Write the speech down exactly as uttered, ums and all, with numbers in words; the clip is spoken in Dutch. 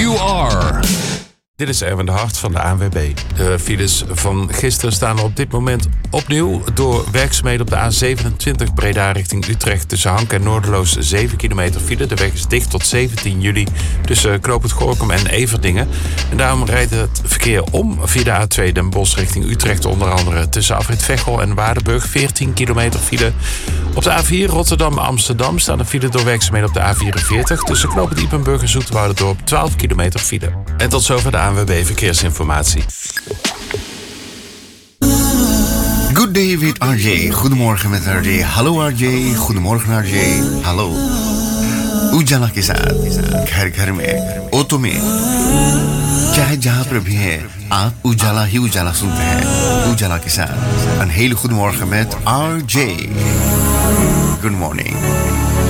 You Are. Dit is Erwin de Hart van de A N W B. De files van gisteren staan er op dit moment opnieuw door werkzaamheden op de A zevenentwintig Breda richting Utrecht. Tussen Hank en Noorderloos zeven kilometer file. De weg is dicht tot zeventien juli tussen Knoopend Gorinchem en Everdingen. En daarom rijdt het verkeer om via de A twee Den Bosch richting Utrecht. Onder andere tussen Afrit Veghel en Waardenburg veertien kilometer file. Op de A vier Rotterdam-Amsterdam staan er file door werkzaamheden op de A vierenveertig. Tussen Knoopend Ippenburg en Zoeterwouderdorp twaalf kilometer file. En tot zover de A N W B Verkeersinformatie. Good day with R J. Goedemorgen met R J. Hallo R J. Goedemorgen R J. Hallo. उजाला के साथ घर घर में ऑटो में चाहे जहां पर भी है आप उजाला ही उजाला सुनते हैं उजाला के साथ. Een hele goede morgen met R J. Good morning.